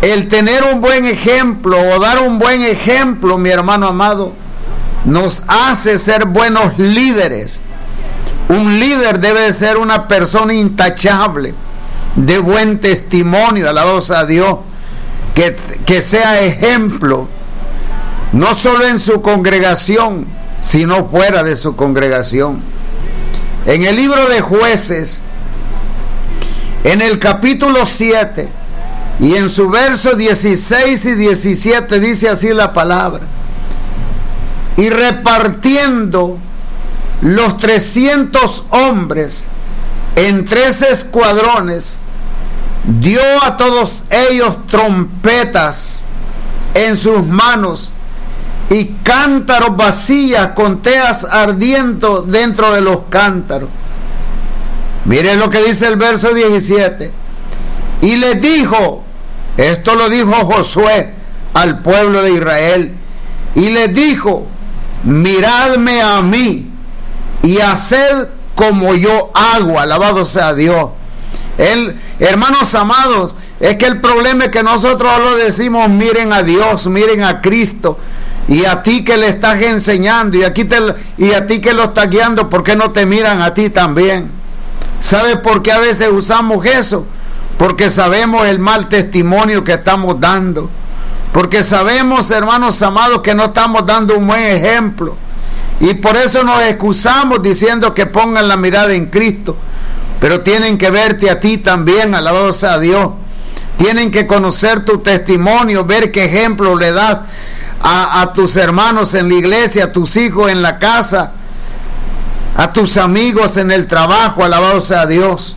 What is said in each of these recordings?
el tener un buen ejemplo o dar un buen ejemplo, mi hermano amado, nos hace ser buenos líderes. Un líder debe de ser una persona intachable, de buen testimonio, alabado sea Dios, que sea ejemplo, no solo en su congregación, sino fuera de su congregación. En el libro de Jueces, en el capítulo 7, y en su verso 16 y 17, dice así la palabra: y repartiendo los 300 hombres en 3 escuadrones, dio a todos ellos trompetas en sus manos y cántaros vacías con teas ardiendo dentro de los cántaros. Miren lo que dice el verso 17. Y les dijo, esto lo dijo Josué al pueblo de Israel, y les dijo: miradme a mí y haced como yo hago. Alabado sea Dios. Hermanos amados, es que el problema es que nosotros lo decimos: miren a Dios, miren a Cristo, y a ti que le estás enseñando, y a ti que lo estás guiando, ¿por qué no te miran a ti también? ¿Sabe por qué a veces usamos eso? Porque sabemos el mal testimonio que estamos dando, porque sabemos, hermanos amados, que no estamos dando un buen ejemplo, y por eso nos excusamos diciendo que pongan la mirada en Cristo. Pero tienen que verte a ti también, alabado sea Dios. Tienen que conocer tu testimonio, ver qué ejemplo le das a tus hermanos en la iglesia, a tus hijos en la casa, a tus amigos en el trabajo, alabado sea Dios.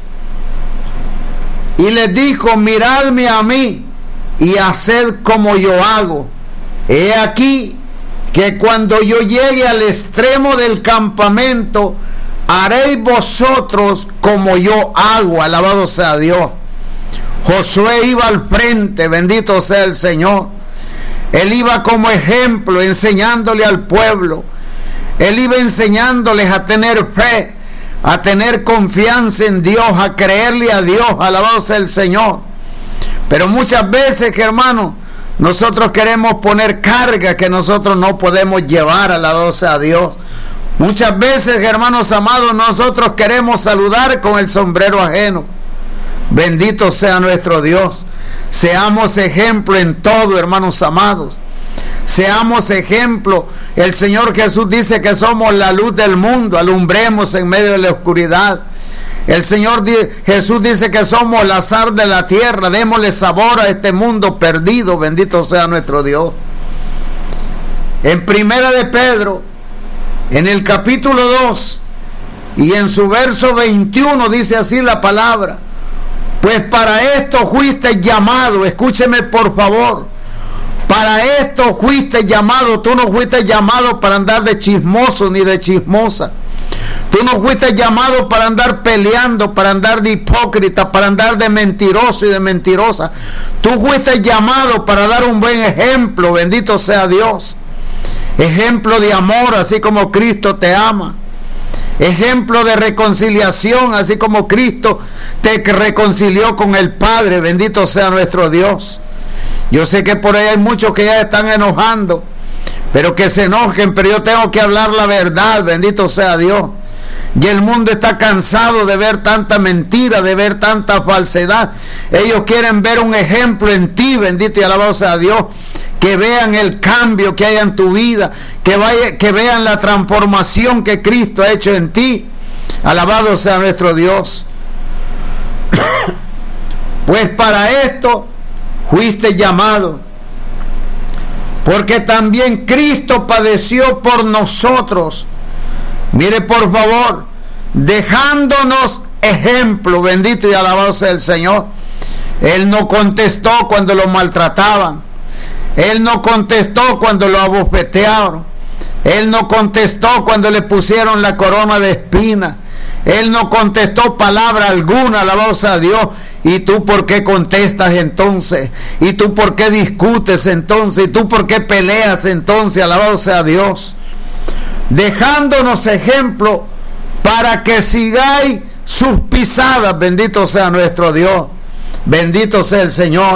Y les dijo: miradme a mí y haced como yo hago. He aquí que cuando yo llegue al extremo del campamento, haréis vosotros como yo hago. Alabado sea Dios. Josué iba al frente, bendito sea el Señor. Él iba como ejemplo, enseñándole al pueblo. Él iba enseñándoles a tener fe, a tener confianza en Dios, a creerle a Dios. Alabado sea el Señor. Pero muchas veces, que hermano, nosotros queremos poner carga que nosotros no podemos llevar. Alabado sea Dios. Muchas veces, hermanos amados, nosotros queremos saludar con el sombrero ajeno. Bendito sea nuestro Dios. Seamos ejemplo en todo, hermanos amados. Seamos ejemplo. El Señor Jesús dice que somos la luz del mundo. Alumbremos en medio de la oscuridad. El Señor Jesús dice que somos la sal de la tierra. Démosle sabor a este mundo perdido. Bendito sea nuestro Dios. En Primera de Pedro, en el capítulo 2 y en su verso 21, dice así la palabra: pues para esto fuiste llamado. Escúcheme por favor. Para esto fuiste llamado. Tú no fuiste llamado para andar de chismoso ni de chismosa. Tú no fuiste llamado para andar peleando, para andar de hipócrita, para andar de mentiroso y de mentirosa. Tú fuiste llamado para dar un buen ejemplo. Bendito sea Dios. Ejemplo de amor, así como Cristo te ama. Ejemplo de reconciliación, así como Cristo te reconcilió con el Padre. Bendito sea nuestro Dios. Yo sé que por ahí hay muchos que ya están enojando, pero que se enojen, pero yo tengo que hablar la verdad. Bendito sea Dios. Y el mundo está cansado de ver tanta mentira, de ver tanta falsedad. Ellos quieren ver un ejemplo en ti, bendito y alabado sea Dios. Que vean el cambio que hay en tu vida, que vean la transformación que Cristo ha hecho en ti. Alabado sea nuestro Dios. Pues para esto fuiste llamado, porque también Cristo padeció por nosotros. Mire por favor, dejándonos ejemplo. Bendito y alabado sea el Señor. Él no contestó cuando lo maltrataban. Él no contestó cuando lo abofetearon. Él no contestó cuando le pusieron la corona de espinas. Él no contestó palabra alguna, alabado sea Dios. ¿Y tú por qué contestas entonces? ¿Y tú por qué discutes entonces? ¿Y tú por qué peleas entonces? Alabado sea Dios. Dejándonos ejemplo para que sigáis sus pisadas. Bendito sea nuestro Dios. Bendito sea el Señor.